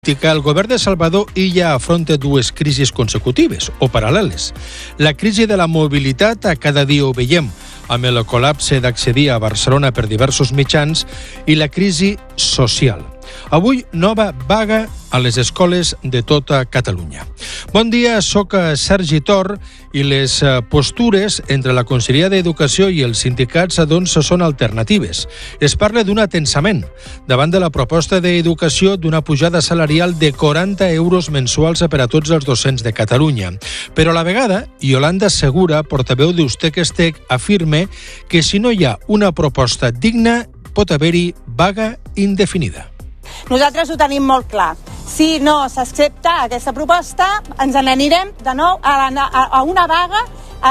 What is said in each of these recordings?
El govern de Salvador Illa afronta dues crisis consecutives o paral·leles. La crisi de la mobilitat, a cada dia ho veiem, amb el col·lapse d'accedir a Barcelona per diversos mitjans, i la crisi social. Avui, nova vaga a les escoles de tota Catalunya. Bon dia, soc Sergi Tor i les postures entre la Conselleria d'Educació i els sindicats doncs són alternatives. Es parla d'un atensament davant de la proposta d'Educació d'una pujada salarial de 40 euros mensuals per a tots els docents de Catalunya. Però a la vegada, Yolanda Segura, portaveu d'Ustec-Estec, afirma que si no hi ha una proposta digna, pot haver-hi vaga indefinida. Nosaltres ho tenim molt clar. Si no s'accepta aquesta proposta, ens n'anirem de nou a una vaga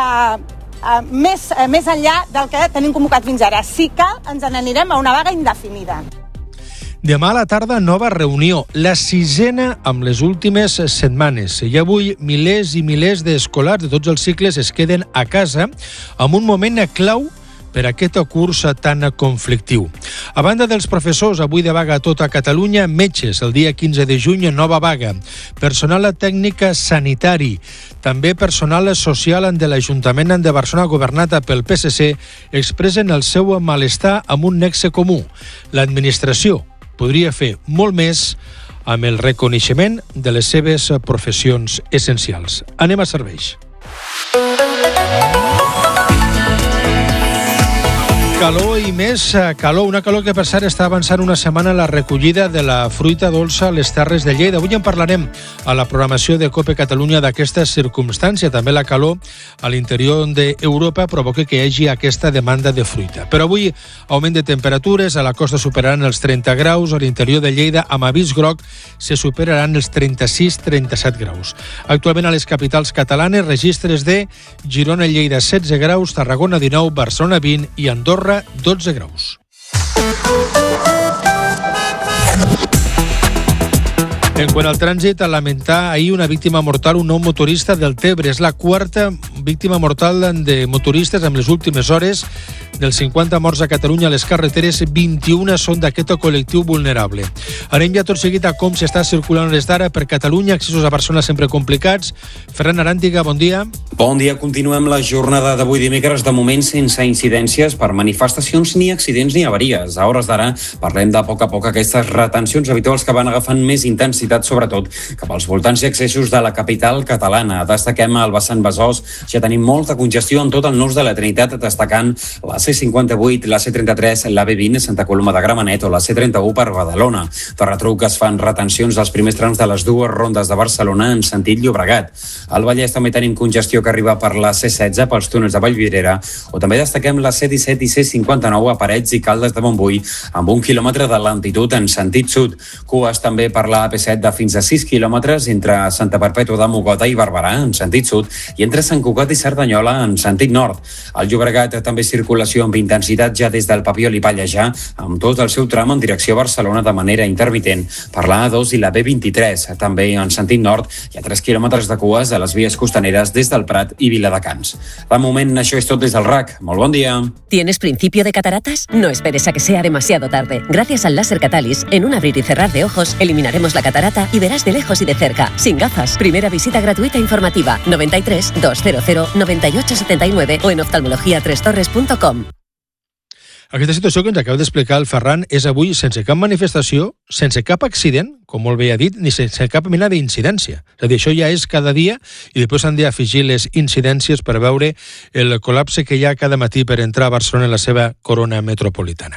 més enllà del que tenim convocat fins ara. Si cal, ens n'anirem a una vaga indefinida. Demà a la tarda, nova reunió, la 6ª amb les últimes setmanes. I avui, milers i milers d'escolars de tots els cicles es queden a casa amb un moment clau per aquest curs tan conflictiu. A banda dels professors, avui de vaga a tota Catalunya, metges, el dia 15 de juny, nova vaga. Personal tècnic sanitari, també personal social de l'Ajuntament de Barcelona, governat pel PSC, expressen el seu malestar amb un nexe comú. L'administració podria fer molt més amb el reconeixement de les seves professions essencials. Anem a serveis. Calor i més calor, una calor que per cert està avançant una setmana la recollida de la fruita dolça a les Terres de Lleida. Avui en parlarem a la programació de COPE Catalunya d'aquesta circumstància. També la calor a l'interior d'Europa provoca que hi hagi aquesta demanda de fruita. Però avui augment de temperatures, a la costa superaran els 30 graus, a l'interior de Lleida amb avís groc se superaran els 36-37 graus. Actualment a les capitals catalanes registres de Girona i Lleida 16 graus, Tarragona 19, Barcelona 20 i Andorra 12 graus. En quant al trànsit, a lamentar ahir una víctima mortal, un nou motorista del Tebre. És la quarta víctima mortal de motoristes en les últimes hores. Dels 50 morts a Catalunya a les carreteres, 21 són d'aquest col·lectiu vulnerable. Anem ja tot seguit a com s'està circulant les d'ara per Catalunya, accessos a Barcelona sempre complicats. Ferran Aràntiga, bon dia. Bon dia, continuem la jornada d'avui dimecres, de moment sense incidències per manifestacions, ni accidents ni avaries. A hores d'ara parlem de poc a poc aquestes retencions habituals que van agafant més intensitat, sobretot cap als voltants i accessos de la capital catalana. Destaquem al vessant Besòs, ja tenim molta congestió en tot el nus de la Trinitat, destacant la C58, la C33, la B20, Santa Coloma de Gramenet o la C31 per Badalona. De retruc es fan retencions dels primers trams de les dues rondes de Barcelona en sentit Llobregat. Al Vallès també tenim congestió que arriba per la C16 pels túnels de Vallvidrera, o també destaquem la C17 i C59 a Parets i Caldes de Montbui amb 1 quilòmetre de lentitud en sentit sud. Cues també per la AP7 de fins a 6 quilòmetres entre Santa Perpètua de Mogoda i Barberà en sentit sud i entre Sant Cugat i Cerdanyola en sentit nord. Al Llobregat també circulació amb intensitat ja des del Papiol i Pallejà, amb tot el seu tram en direcció a Barcelona de manera intermitent per la A2 i la B23. També en sentit nord hi ha 3 quilòmetres de cues a les vies costaneres des del Prat y Viladecans. De moment, això és tot des del RAC. Molt bon dia. ¿Tienes principio de cataratas? No esperes a que sea demasiado tarde. Gracias al láser Catalyst, en un abrir y cerrar de ojos, eliminaremos la catarata y verás de lejos y de cerca, sin gafas. Primera visita gratuita informativa, 93 200 98 79 o en oftalmologia3torres.com. Aquesta situació que ens acaba d'explicar el Ferran és avui sense cap manifestació, sense cap accident, com molt bé ha dit, ni sense cap mena d'incidència. És a dir, això ja és cada dia i després s'han d'afegir les incidències per veure el col·lapse que hi ha cada matí per entrar a Barcelona en la seva corona metropolitana.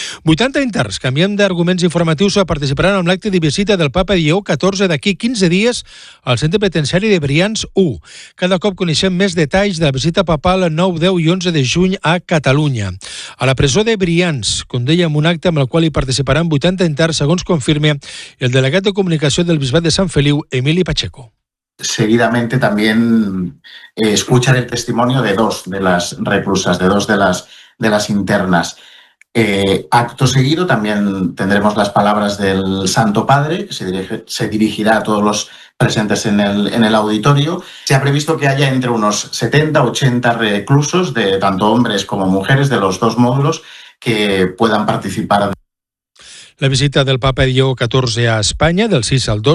80 interns, canviem d'arguments informatius, participaran en l'acte de visita del papa Lleó XIV d'aquí 15 dies al centre penitenciari de Brians 1. Cada cop coneixem més detalls de la visita papal el 9, 10 i 11 de juny a Catalunya. A la presó de Brians, com dèiem, un acte amb el qual hi participaran 80 interns, segons confirma el delegat de comunicació del Bisbat de Sant Feliu, Emili Pacheco. Seguidamente también escuchar el testimonio de dos de las reclusas, de dos de las internas. Acto seguido también tendremos las palabras del Santo Padre, que se dirigirá a todos los presentes en el auditorio. Se ha previsto que haya entre unos 70 80 reclusos, de tanto hombres como mujeres, de los dos módulos, que puedan participar. La visita del papa Lleó XIV a Espanya del 6 al 12